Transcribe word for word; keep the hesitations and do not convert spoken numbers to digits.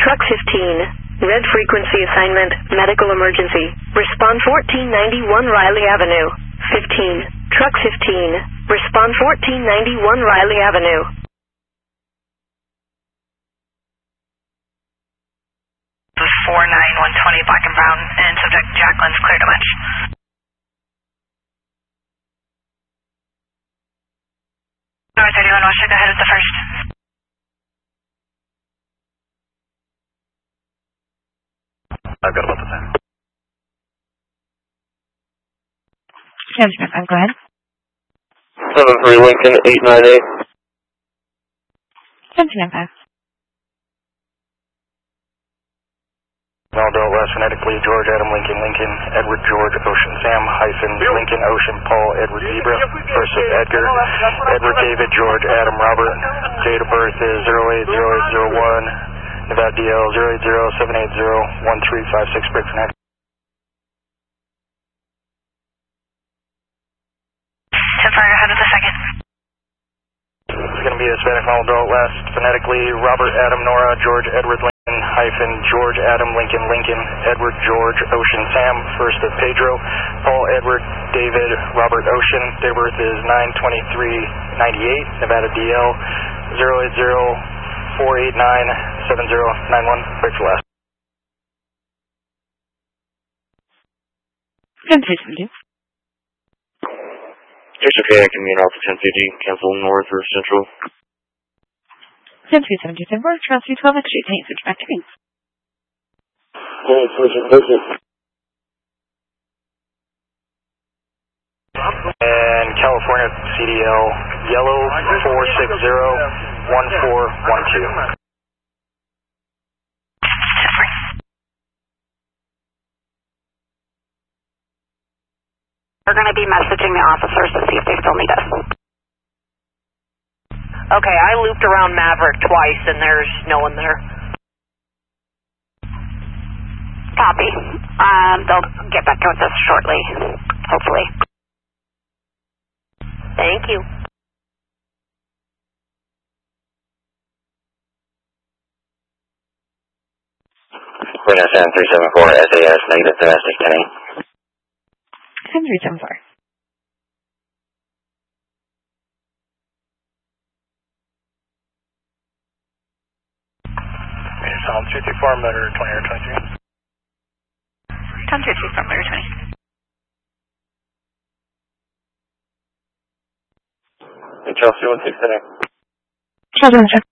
Truck fifteen, red frequency assignment, medical emergency. Respond fourteen ninety-one Riley Avenue. fifteen, Truck fifteen, respond fourteen ninety-one Riley Avenue. four nine one twenty black and brown, and subject Jacqueline's clear to match. North thirty-one Washington, ahead of the first. I've got about the time. Seven five, go ahead. seven three Lincoln, eight nine eight. Seven nine five. Valdell West, phonetically George Adam Lincoln Lincoln Edward George Ocean Sam hyphen Lincoln Ocean Paul Edward Zebra. First of Edgar Edward David George Adam Robert. Date of birth is zero eight zero eight zero one. Nevada D L zero eight zero seven eight zero one three five six. Break for next. ten four ahead of the second. It's going to be a Hispanic Valdell West, phonetically Robert Adam Nora George Edward Lincoln hyphen George Adam Lincoln Lincoln Edward George Ocean Sam. First of Pedro Paul Edward David Robert Ocean. Date of birth is nine twenty-three ninety-eight. Nevada D L zero eight zero four eight nine seven zero nine one. Break for last. Seven two seven two. It's okay, I can meet off ten fifty, cancel north or central. Seven two seven two seven four, transfer twelve X street, take switch back to Greens. Okay, push it, push it. And California C D L yellow four six zero one four one two. We're going to be messaging the officers to see if they still need us. Okay, I looped around Maverick twice and there's no one there. Copy. Um, they'll get back with us shortly, hopefully. Thank you. Window seven three seven four, S A S, negative domestic ten eight. Seven three seven four. Sound two two four, motor twenty or twenty-three. Sound two two four, motor twenty. Hey, Chelsea, one six seven. Chelsea, one six.